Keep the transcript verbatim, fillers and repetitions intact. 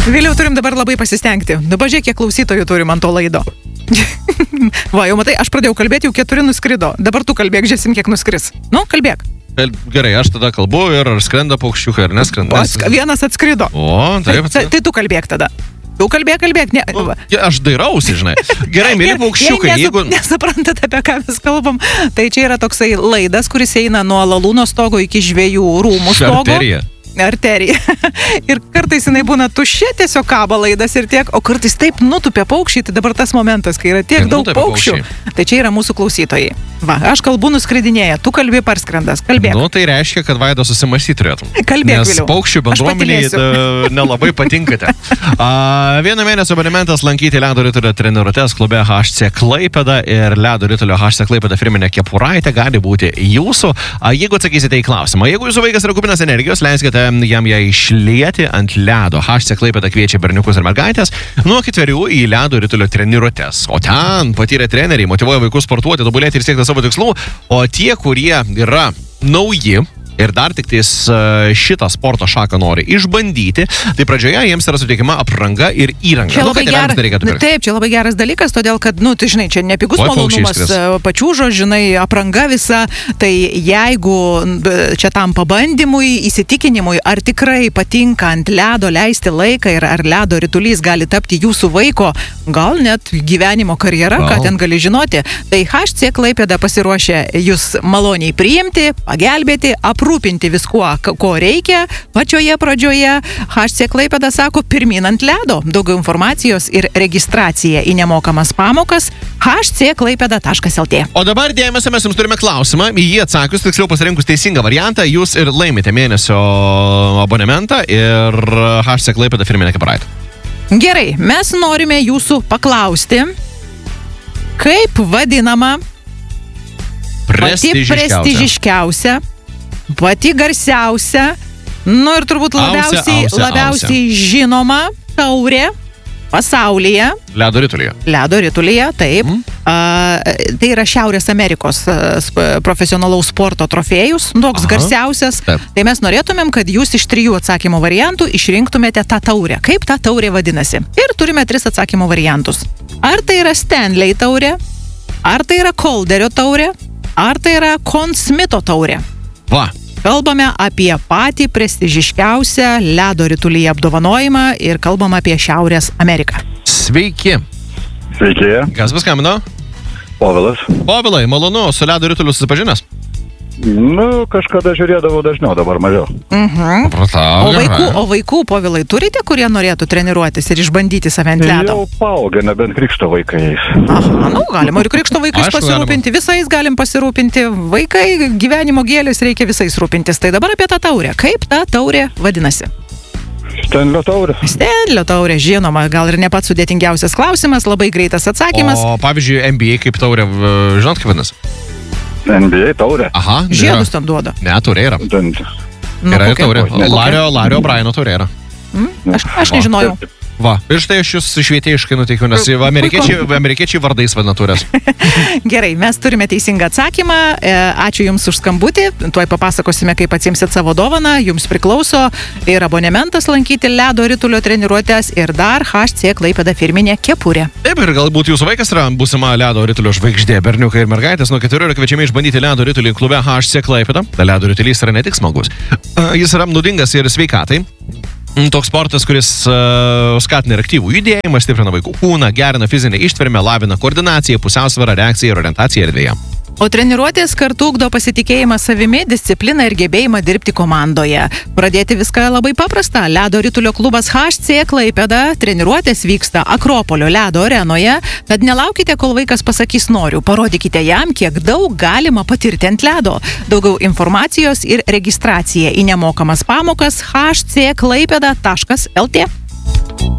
Vėliau turim dabar labai pasistengti. Dabar žiūrėk, kiek klausytojų turim ant to laido. Va, jau matai, aš pradėjau kalbėti, jau keturi nuskrido. Dabar tu kalbėk, žiūrėsim, kiek nuskris. Nu, kalbėk. Gerai, aš tada kalbu ir ar skrenda paukščiukai, ar neskrenda. Atsk- vienas atskrido. O, taip. Tai, tai tu kalbėk tada. Tu kalbėk, kalbėk. Ne, Nu, aš dairausi, žinai. Gerai, mėly paukščiukai, Jei jeigu... nesu, nesuprantat, apie ką mes kalbam, tai čia yra toksai laidas, kuris eina nuo Lalūno stogo iki Žvejų rūmų stogo. Arterija. Arterija. Ir kartais jinai būna tuščia, tiesiog kaba laidas ir tiek, o kartais taip nutupia paukščiai, tai dabar tas momentas, kai yra tiek Kiek daug nutupia paukščių. Tai čia yra mūsų klausytojai. Va, aš kalbu nuskridinėję, tu kalbi parskrendas, kalbėk. Nu, tai reiškia, kad Vaida susimąstyti turėtum. Kalbėk Nes vėliau. paukščių Aš bendruomeniai patylėsiu. e, nelabai patinkate. A, vieno mėnesio abonementas lankyti ledo ritulio treniruotes klube H C Klaipėda ir ledo ritulio H C Klaipėda firminė kepuraitė gali būti jūsų. A, jeigu atsakysite į klausimą, jeigu jūsų vaikas yra kupinas energijos, leiskite jam ją išlieti ant ledo. H C Klaipėda kviečia berniukus ir mergaitės nuo ketverių į ledo ritulio treniruotes. O ten patyrę treneriai motyvuoja vaikus sportuoti, tobulėti ir siekti savo tikslų. O tie, kurie yra nauji ir dar tik tais šitą sporto šaką nori išbandyti, tai pradžioje jiems yra suteikiama apranga ir įranga. Čia Nu, labai, kad geras, tėvams nereikėtų pirkti. taip, čia labai geras dalykas, todėl kad, nu, tai žinai, čia nepigus Oi, paukščiai malonumas, išskris. pačiūžo, žinai, apranga visa, tai jeigu b, čia tam pabandymui, įsitikinimui, ar tikrai patinka ant ledo leisti laiką ir ar ledo ritulys gali tapti jūsų vaiko, gal net gyvenimo karjera, Gal. ką ten gali žinoti, tai H C Klaipėda pasiruošė jūs maloniai priimti, pagelbėti, aprūpinti viskuo, k- ko reikia pačioje pradžioje. H C Klaipėda sako, pirmin ant ledo. Daugiau informacijos ir registracija į nemokamas pamokas h c klaipėda taškas l t. O dabar dėmesio, mes jums turime klausimą. Į jį atsakius, tiksliau pasirinkus teisingą variantą, jūs ir laimite mėnesio abonementą ir H C Klaipėda firminė kepuraitė. Gerai, mes norime jūsų paklausti, kaip vadinama pati Prestižiškiausia. prestižiškiausia, pati garsiausia, nu ir turbūt Ausia, labiausiai, ausia, labiausiai žinoma taurė pasaulyje. Ledo ritulyje. Ledo ritulyje, taip. Mm. A, tai yra Šiaurės Amerikos a, sp, profesionalaus sporto trofėjus, toks Aha. garsiausias. Taip. Tai mes norėtumėm, kad jūs iš trijų atsakymų variantų išrinktumėte tą taurę. Kaip ta taurė vadinasi? Ir turime tris atsakymų variantus. Ar tai yra Stanley taurė, ar tai yra Calderio taurė, ar tai yra Conn Smytho taurė? Va. Kalbame apie patį prestižiškiausią ledo ritulyje apdovanojimą ir kalbam apie Šiaurės Ameriką. Sveiki. Sveiki, Kas paskambino? Povilas. Povilai, malonu, su ledo rituliu susipažinęs. Nu, kažkada žiūrėdavau dažniau, dabar mažiau. Mhm. Pratau, O vaikų, o vaikų povilai turite, kurie norėtų treniruotis ir išbandyti save ant ledo? Jau paauga, nebent krikšto vaikais. Aha, nu, galima ir krikšto vaikais Aišku, pasirūpinti, visais galim pasirūpinti. Vaikai, gyvenimo gėlės, reikia visais rūpintis. Tai dabar apie tą taurę. Kaip ta taurė vadinasi? Stenlio taurė. Stenlio taurė, žinoma, gal ir ne pats sudėtingiausias klausimas, labai greitas atsakymas. O pavyzdžiui, N B A kaip taurė, v- žinot kaip vadinasi? N B A taurė. Aha. Žiedus ten duoda. Ne, taurė yra. Ten, Nu, Yra ir kokia- taurė. kokia? Lario, Lario Braino taurė yra. Mm, Aš, aš nežinojau. Va. Ir štai aš jūs švietėjiškai nuteikiu, nes amerikiečiai, amerikiečiai vardais vadina taurės. Gerai, mes turime teisingą atsakymą. E, Ačiū Jums už skambutį. Tuoj papasakosime, kaip atsimsit savo dovaną. Jums priklauso ir abonementas lankyti ledo ritulio treniruotės ir dar H C Klaipėda firminė kepurė. Taip, ir galbūt jūsų vaikas yra būsima ledo ritulio žvaigždė. Berniukai ir mergaitės nuo keturių yra kviečiami išbandyti ledo ritulį klube H C Klaipėda. Ledo ritulys yra ne tik smagus. Jis yra naudingas ir sveikatai. Toks sportas, kuris uh, skatina ir aktyvų judėjimą, stiprina vaikų kūną, gerina fizinę ištvermę, lavina koordinaciją, pusiausvyrą, reakciją ir orientaciją erdvėje. O treniruotės kartu ugdo pasitikėjimą savimi, discipliną ir gebėjimą dirbti komandoje. Pradėti viską labai paprasta. Ledo ritulio klubas H C Klaipėda. Treniruotės vyksta Akropolio ledo arenoje. Tad nelaukite, kol vaikas pasakys noriu. Parodykite jam, kiek daug galima patirti ant ledo. Daugiau informacijos ir registracija į nemokamas pamokas h c klaipėda taškas l t.